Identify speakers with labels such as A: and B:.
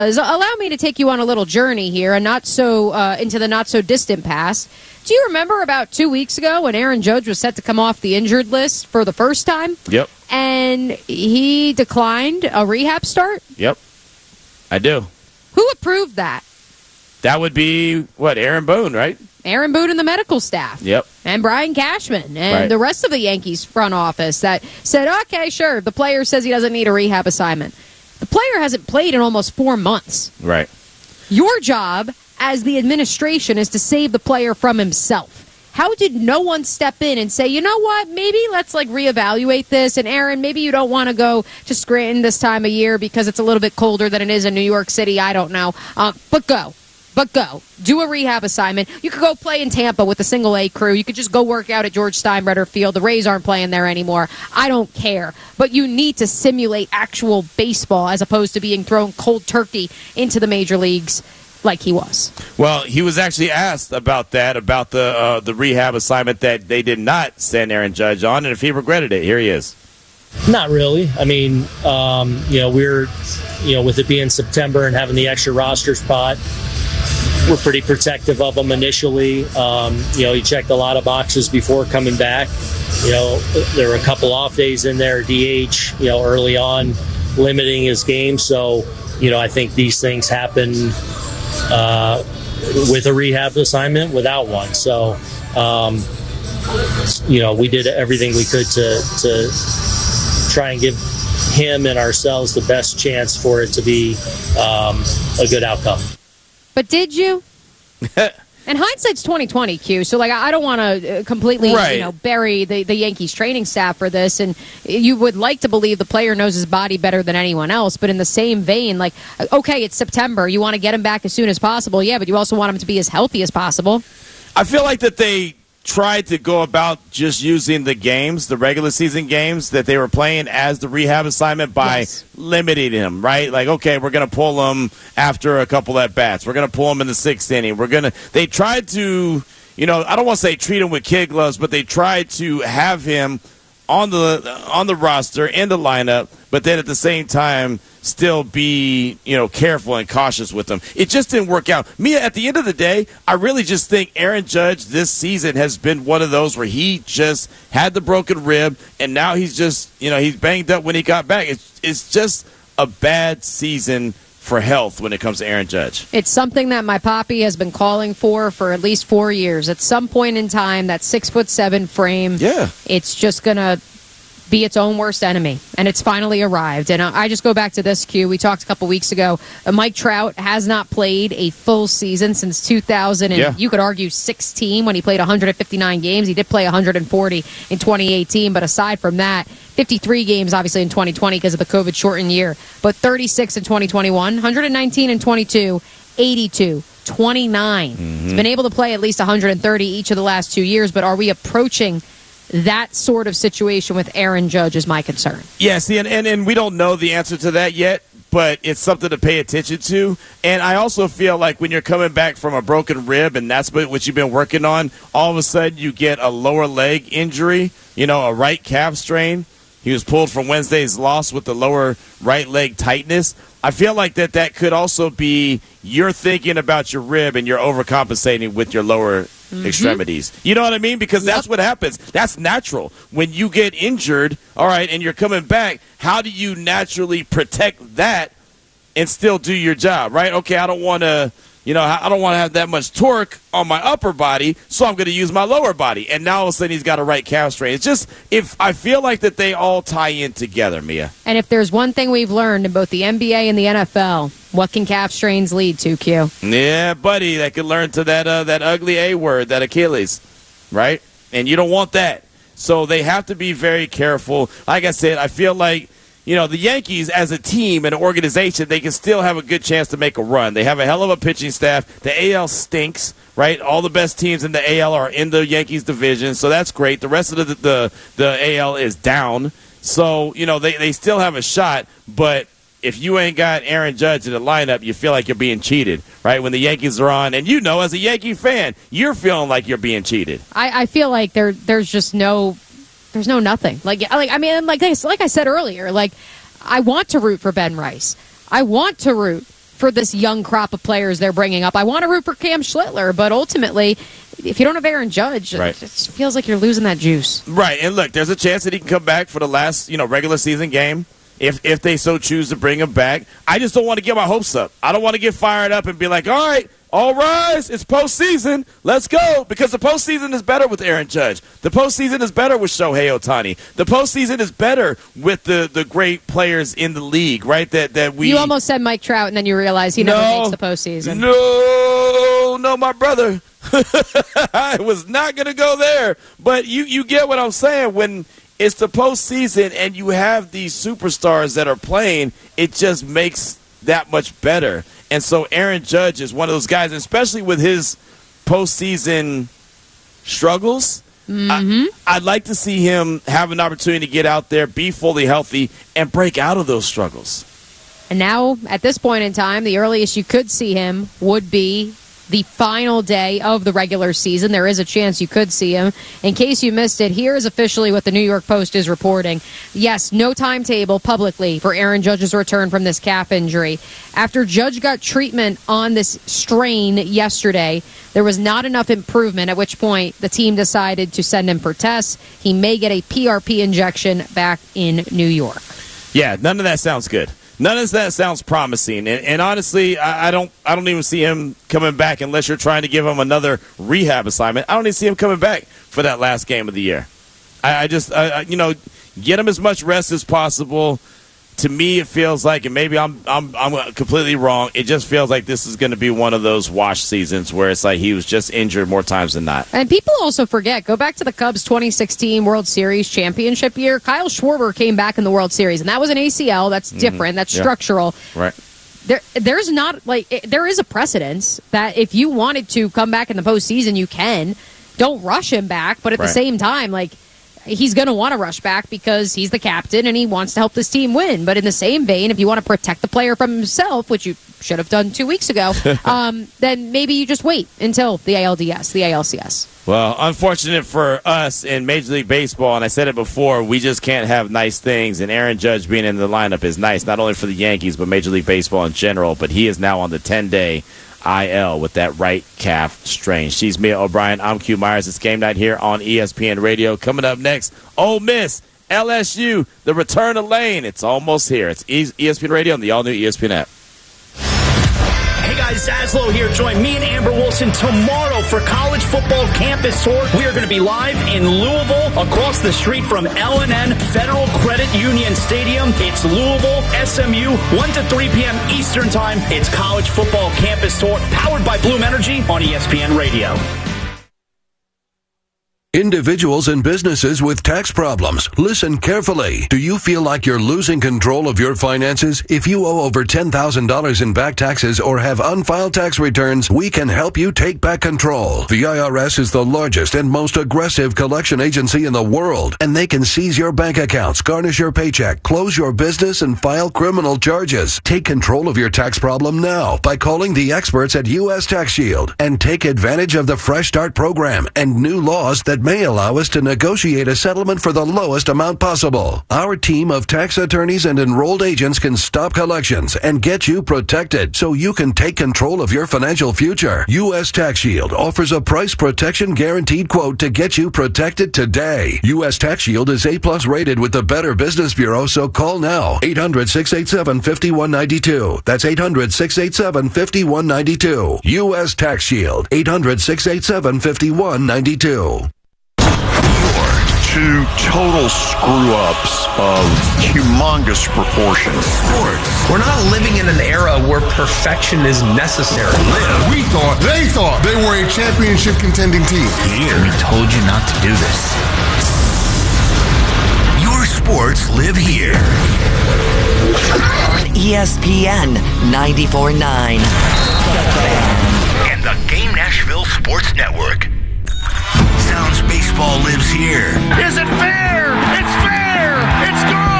A: Allow me to take you on a little journey here, and into the not so distant past. Do you remember about 2 weeks ago when Aaron Judge was set to come off the injured list for the first time?
B: Yep.
A: And he declined a rehab start?
B: Yep. I do.
A: Who approved that?
B: That would be, Aaron Boone, right?
A: Aaron Boone and the medical staff.
B: Yep.
A: And Brian Cashman and the rest of the Yankees front office that said, okay, sure, the player says he doesn't need a rehab assignment. The player hasn't played in almost 4 months.
B: Right.
A: Your job as the administration is to save the player from himself. How did no one step in and say, you know what, maybe let's reevaluate this, and Aaron, maybe you don't want to go to Scranton this time of year because it's a little bit colder than it is in New York City, I don't know, but go. Do a rehab assignment. You could go play in Tampa with the single-A crew. You could just go work out at George Steinbrenner Field. The Rays aren't playing there anymore. I don't care. But you need to simulate actual baseball as opposed to being thrown cold turkey into the major leagues like he was.
B: Well, he was actually asked about that, about the rehab assignment that they did not send Aaron Judge on, and if he regretted it. Here he is.
C: Not really. I mean, we're, with it being September and having the extra roster spot, we're pretty protective of him initially. He checked a lot of boxes before coming back. There were a couple off days in there, DH, early on, limiting his game. So, I think these things happen with a rehab assignment, without one. So, we did everything we could to try and give him and ourselves the best chance for it to be a good outcome.
A: But did you? And hindsight's 20/20, Q. So, I don't want to completely, bury the Yankees training staff for this. And you would like to believe the player knows his body better than anyone else. But in the same vein, okay, it's September. You want to get him back as soon as possible. Yeah, but you also want him to be as healthy as possible.
B: I feel like that they tried to go about just using the regular season games that they were playing as the rehab assignment by limiting him, right? Okay, we're going to pull him after a couple at-bats. We're going to pull him in the 6th inning. They tried to, I don't want to say treat him with kid gloves, but they tried to have him on the roster, in the lineup, but then at the same time still be, careful and cautious with him. It just didn't work out. Mia, at the end of the day, I really just think Aaron Judge this season has been one of those where he just had the broken rib, and now he's just, he's banged up when he got back. It's just a bad season for health when it comes to Aaron Judge.
A: It's something that my papi has been calling for at least 4 years. At some point in time, that 6'7" frame, it's just going to be its own worst enemy, and it's finally arrived. And I just go back to this, Q. We talked a couple weeks ago. Mike Trout has not played a full season since 2000, and you could argue 16 when he played 159 games. He did play 140 in 2018, but aside from that, 53 games obviously in 2020 because of the COVID-shortened year, but 36 in 2021, 119 in 22, 82. 29. He's been able to play at least 130 each of the last 2 years, but are we approaching that sort of situation with Aaron Judge is my concern.
B: Yeah, see, and we don't know the answer to that yet, but it's something to pay attention to. And I also feel like when you're coming back from a broken rib and that's what you've been working on, all of a sudden you get a lower leg injury, a right calf strain. He was pulled from Wednesday's loss with the lower right leg tightness. I feel like that could also be you're thinking about your rib and you're overcompensating with your lower extremities. You know what I mean? Because that's what happens. That's natural. When you get injured, all right, and you're coming back, how do you naturally protect that and still do your job, right? Okay, I don't want to have that much torque on my upper body, so I'm going to use my lower body. And now all of a sudden he's got a right calf strain. It's just, if I feel like that they all tie in together, Mia.
A: And if there's one thing we've learned in both the NBA and the NFL, what can calf strains lead to, Q?
B: Yeah, buddy, that could learn to that ugly A word, that Achilles, right? And you don't want that. So they have to be very careful. Like I said, I feel like the Yankees as a team and an organization, they can still have a good chance to make a run. They have a hell of a pitching staff. The AL stinks, right? All the best teams in the AL are in the Yankees division, so that's great. The rest of the AL is down. So, they still have a shot, but if you ain't got Aaron Judge in the lineup, you feel like you're being cheated, right? When the Yankees are on, and as a Yankee fan, you're feeling like you're being cheated.
A: I feel like there's just no... There's nothing. Like I said earlier, I want to root for Ben Rice. I want to root for this young crop of players they're bringing up. I want to root for Cam Schlittler, but ultimately, if you don't have Aaron Judge, it just feels like you're losing that juice.
B: Right, and look, there's a chance that he can come back for the last, regular season game if they so choose to bring him back. I just don't want to get my hopes up. I don't want to get fired up and be like, all right, all rise, it's postseason, let's go. Because the postseason is better with Aaron Judge. The postseason is better with Shohei Ohtani. The postseason is better with the great players in the league, right? That we.
A: You almost said Mike Trout, and then you realize he never makes the postseason.
B: No, my brother. I was not going to go there. But you get what I'm saying. When it's the postseason and you have these superstars that are playing, it just makes that much better. And so Aaron Judge is one of those guys, especially with his postseason struggles. I'd like to see him have an opportunity to get out there, be fully healthy, and break out of those struggles.
A: And now, at this point in time, the earliest you could see him would be the final day of the regular season. There is a chance you could see him. In case you missed it, here is officially what the New York Post is reporting. Yes, no timetable publicly for Aaron Judge's return from this calf injury. After Judge got treatment on this strain yesterday, there was not enough improvement, at which point the team decided to send him for tests. He may get a PRP injection back in New York.
B: Yeah, none of that sounds good. None of that sounds promising, and honestly, I don't even see him coming back unless you're trying to give him another rehab assignment. I don't even see him coming back for that last game of the year. I just get him as much rest as possible. To me, it feels like, and maybe I'm completely wrong, it just feels like this is going to be one of those wash seasons where it's like he was just injured more times than not.
A: And people also forget, go back to the Cubs 2016 World Series championship year. Kyle Schwarber came back in the World Series, and that was an ACL. That's different. That's structural.
B: Right.
A: There's not, there is a precedence that if you wanted to come back in the postseason, you can. Don't rush him back, but at the same time, he's going to want to rush back because he's the captain and he wants to help this team win. But in the same vein, if you want to protect the player from himself, which you should have done 2 weeks ago, then maybe you just wait until the ALCS.
B: Well, unfortunate for us in Major League Baseball, and I said it before, we just can't have nice things, and Aaron Judge being in the lineup is nice, not only for the Yankees, but Major League Baseball in general, but he is now on the 10-day IL with that right calf strain. She's Mia O'Brien. I'm Q Myers. It's game night here on ESPN Radio. Coming up next, Ole Miss, LSU, the return of Lane. It's almost here. It's ESPN Radio and the all-new ESPN app.
D: Hey guys, Zaslow here. Join me and Amber Wilson tomorrow for College Football Campus Tour. We are going to be live in Louisville, across the street from L&N Federal Credit Union Stadium. It's Louisville, SMU, 1 to 3 p.m. Eastern Time. It's College Football Campus Tour, powered by Bloom Energy on ESPN Radio.
E: Individuals and businesses with tax problems, listen carefully. Do you feel like you're losing control of your finances? If you owe over $10,000 in back taxes or have unfiled tax returns, we can help you take back control. The IRS is the largest and most aggressive collection agency in the world, and they can seize your bank accounts, garnish your paycheck, close your business, and file criminal charges. Take control of your tax problem now by calling the experts at U.S. Tax Shield and take advantage of the Fresh Start program and new laws that may allow us to negotiate a settlement for the lowest amount possible. Our team of tax attorneys and enrolled agents can stop collections and get you protected so you can take control of your financial future. U.S. Tax Shield offers a price protection guaranteed quote to get you protected today. U.S. Tax Shield is A+ rated with the Better Business Bureau, so call now. 800-687-5192. That's 800-687-5192. U.S. Tax Shield. 800-687-5192.
F: Two total screw-ups of humongous proportions.
G: Sports. We're not living in an era where perfection is necessary.
H: They thought they were a championship contending team.
G: Here, we told you not to do this. Your sports live here.
I: On ESPN 94.9.
G: And the Game Nashville Sports Network. Sounds baseball lives here.
D: Is it fair? It's fair! It's good!